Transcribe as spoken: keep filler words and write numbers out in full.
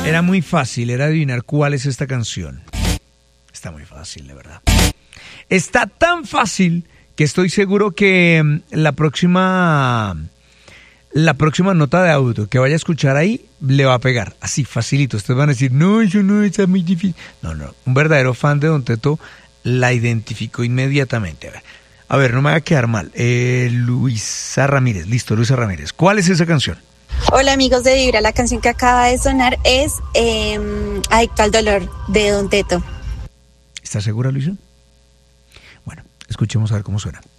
Era muy fácil, era adivinar cuál es esta canción. Está muy fácil, de verdad. Está tan fácil que estoy seguro que mm, la próxima la próxima nota de audio que vaya a escuchar ahí le va a pegar. Así, facilito. Ustedes van a decir, no, eso no está muy difícil. No, no. Un verdadero fan de Don Teto la identificó inmediatamente. A ver, a ver, no me va a quedar mal. Eh, Luisa Ramírez. Listo, Luisa Ramírez. ¿Cuál es esa canción? Hola amigos de Vibra, la canción que acaba de sonar es eh, Adicto al Dolor de Don Teto. ¿Estás segura, Luisa? Bueno, escuchemos a ver cómo suena.